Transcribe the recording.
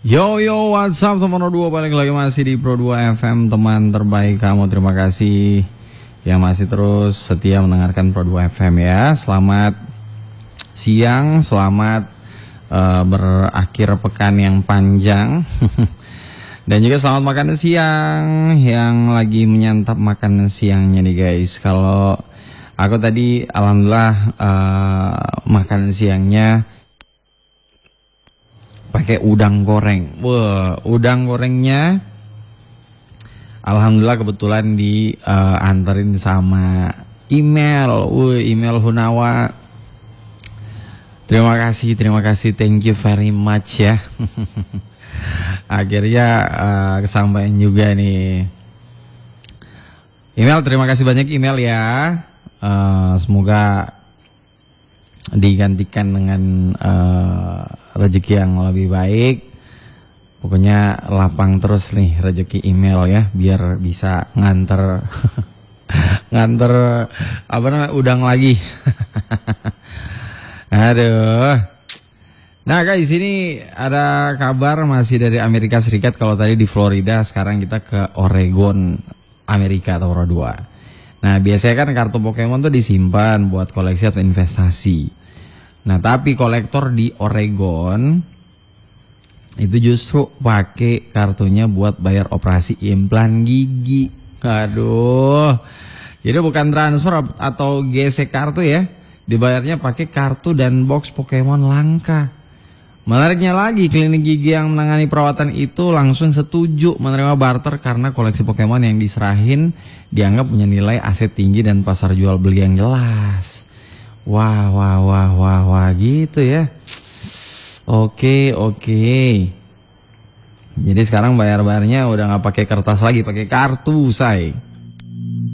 Yo yo, what's up teman Pro 2, balik lagi masih di Pro 2 FM, teman terbaik kamu. Terima kasih yang masih terus setia mendengarkan Pro 2 FM ya. Selamat siang, selamat berakhir pekan yang panjang. Dan juga selamat makan siang yang lagi menyantap makan siangnya nih guys. Kalau aku tadi alhamdulillah makan siangnya pakai udang goreng. Wah, udang gorengnya alhamdulillah kebetulan dianterin sama email. Email Hunawa. Terima kasih, thank you very much ya. Akhirnya kesampaian juga nih. Email, terima kasih banyak email ya. Semoga digantikan dengan rezeki yang lebih baik. Pokoknya lapang terus nih rezeki email ya, biar bisa nganter udang lagi. Aduh. Nah guys, ini ada kabar masih dari Amerika Serikat. Kalau tadi di Florida, sekarang kita ke Oregon, Amerika atau Pro 2. Nah biasanya kan kartu Pokemon tuh disimpan buat koleksi atau investasi. Nah tapi kolektor di Oregon itu justru pakai kartunya buat bayar operasi implan gigi. Aduh. Jadi bukan transfer atau gesek kartu ya. Dibayarnya pakai kartu dan box Pokemon langka. Menariknya lagi, klinik gigi yang menangani perawatan itu langsung setuju menerima barter karena koleksi Pokemon yang diserahin dianggap punya nilai aset tinggi dan pasar jual beli yang jelas. Wah gitu ya. Oke. Jadi sekarang bayarnya udah nggak pakai kertas lagi, pakai kartu say.